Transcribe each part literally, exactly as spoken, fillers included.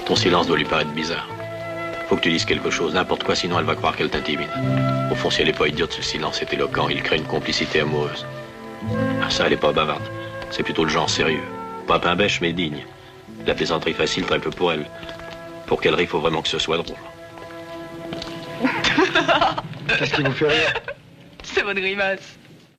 Ton silence doit lui paraître bizarre. Faut que tu dises quelque chose, n'importe quoi, sinon elle va croire qu'elle t'intimide. Au fond, si elle n'est pas idiote, ce silence est éloquent, il crée une complicité amoureuse. Ça, elle est pas bavarde. C'est plutôt le genre sérieux. Pas pain-bêche, mais digne. La plaisanterie facile, très peu pour elle. Pour qu'elle rie, il faut vraiment que ce soit drôle. Qu'est-ce qui vous fait rire? C'est votre grimace.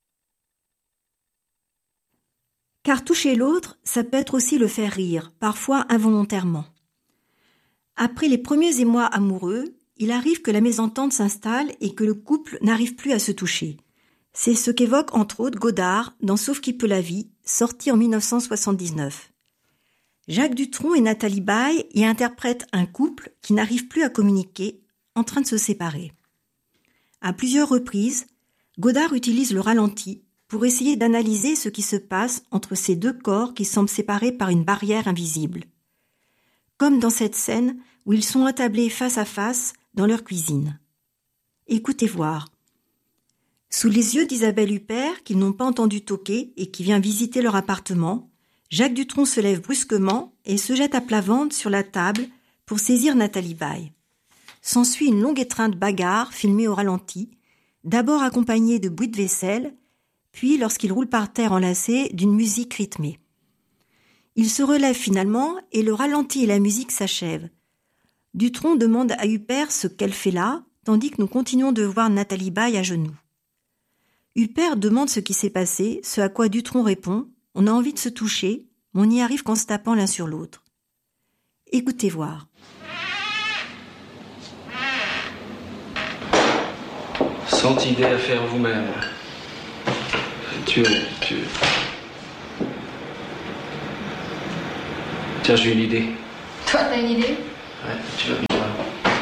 Car toucher l'autre, ça peut être aussi le faire rire, parfois involontairement. Après les premiers émois amoureux, il arrive que la mésentente s'installe et que le couple n'arrive plus à se toucher. C'est ce qu'évoque entre autres Godard dans Sauf qui peut la vie, sorti en dix-neuf cent soixante-dix-neuf. Jacques Dutronc et Nathalie Baye y interprètent un couple qui n'arrive plus à communiquer, en train de se séparer. À plusieurs reprises, Godard utilise le ralenti pour essayer d'analyser ce qui se passe entre ces deux corps qui semblent séparés par une barrière invisible. Comme dans cette scène où ils sont attablés face à face dans leur cuisine. Écoutez voir. Sous les yeux d'Isabelle Huppert, qu'ils n'ont pas entendu toquer et qui vient visiter leur appartement, Jacques Dutronc se lève brusquement et se jette à plat ventre sur la table pour saisir Nathalie Baye. S'ensuit une longue étreinte bagarre filmée au ralenti, d'abord accompagnée de bruits de vaisselle, puis, lorsqu'il roule par terre enlacé, d'une musique rythmée. Il se relève finalement et le ralenti et la musique s'achèvent. Dutronc demande à Huppert ce qu'elle fait là, tandis que nous continuons de voir Nathalie Baye à genoux. Huppert demande ce qui s'est passé, ce à quoi Dutronc répond « On a envie de se toucher, mais on n'y arrive qu'en se tapant l'un sur l'autre. » Écoutez voir. Cent idées à faire vous-même. Tu es, tu es. Tiens, j'ai une idée. Toi, t'as une idée? Ouais, tu vas bien.